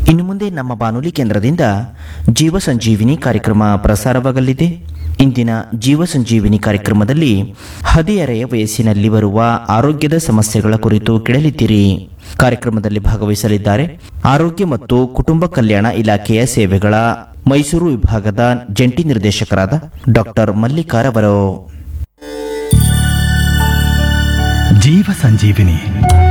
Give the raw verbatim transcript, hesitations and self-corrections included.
ಇನ್ನು ಮುಂದೆ ನಮ್ಮ ಬಾನುಲಿ ಕೇಂದ್ರದಿಂದ ಜೀವ ಸಂಜೀವಿನಿ ಕಾರ್ಯಕ್ರಮ ಪ್ರಸಾರವಾಗಲಿದೆ. ಇಂದಿನ ಜೀವ ಸಂಜೀವಿನಿ ಕಾರ್ಯಕ್ರಮದಲ್ಲಿ ಹದಿಹರೆಯ ವಯಸ್ಸಿನಲ್ಲಿ ಬರುವ ಆರೋಗ್ಯದ ಸಮಸ್ಯೆಗಳ ಕುರಿತು ಕೇಳಲಿದ್ದೀರಿ. ಕಾರ್ಯಕ್ರಮದಲ್ಲಿ ಭಾಗವಹಿಸಲಿದ್ದಾರೆ ಆರೋಗ್ಯ ಮತ್ತು ಕುಟುಂಬ ಕಲ್ಯಾಣ ಇಲಾಖೆಯ ಸೇವೆಗಳ ಮೈಸೂರು ವಿಭಾಗದ ಜಂಟಿ ನಿರ್ದೇಶಕರಾದ ಡಾಕ್ಟರ್ ಮಲ್ಲಿಕಾರವರು. ಜೀವ ಸಂಜೀವಿನಿ